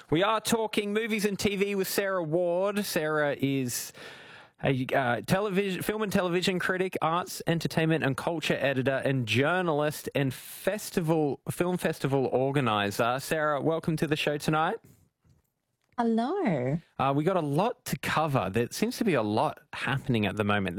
We are talking movies and TV with Sarah Ward. Sarah is a film and television critic, arts, entertainment and culture editor and journalist and film festival organizer. Sarah, welcome to the show tonight. Hello. We got a lot to cover. There seems to be a lot happening at the moment.